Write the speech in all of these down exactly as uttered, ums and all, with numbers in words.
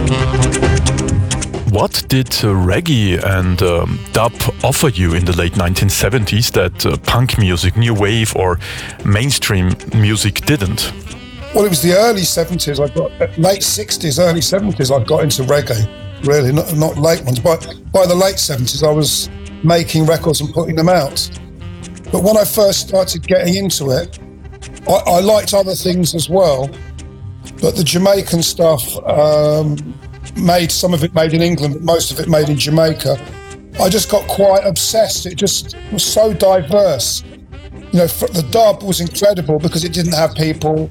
What did uh, reggae and um, dub offer you in the late nineteen seventies that uh, punk music, new wave or mainstream music didn't? Well, it was the early seventies. I got late sixties, early seventies. I got into reggae. Really, not not late ones. But by the late seventies, I was making records and putting them out. But when I first started getting into it, I, I liked other things as well. But the Jamaican stuff. Um, made some of it made in England, but most of it made in Jamaica. I just got quite obsessed. It just was so diverse. You know, the dub was incredible because it didn't have people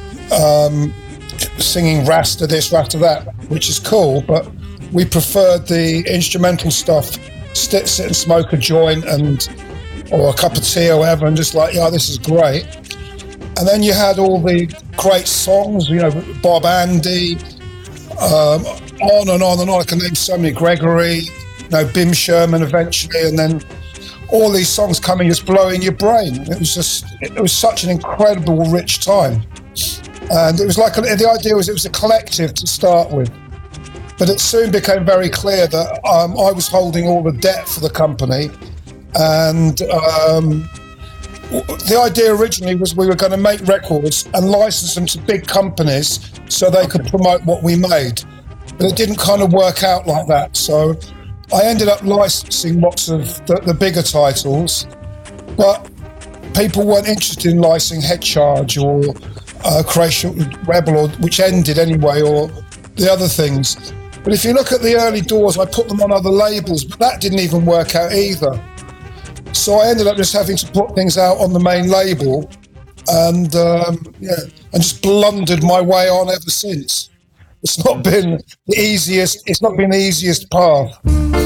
um, singing Rasta this, Rasta that, which is cool, but we preferred the instrumental stuff, sit, sit and smoke a joint and or a cup of tea or whatever, and just like, yeah, this is great. And then you had all the great songs, you know, Bob Andy, um, on and on and on. I can name so many. Gregory, you know, Bim Sherman eventually, and then all these songs coming, just blowing your brain. It was just, it was such an incredible, rich time. And it was like, a, the idea was it was a collective to start with. But it soon became very clear that um, I was holding all the debt for the company. And um, the idea originally was we were going to make records and license them to big companies so they could promote what we made. But it didn't kind of work out like that. So I ended up licensing lots of the, the bigger titles, but people weren't interested in licensing Head Charge or uh, Croatian Rebel, or, which ended anyway, or the other things. But if you look at the early Doors, I put them on other labels, but that didn't even work out either. So I ended up just having to put things out on the main label, and um, yeah, and just blundered my way on ever since. It's not been the easiest. It's not been the easiest path.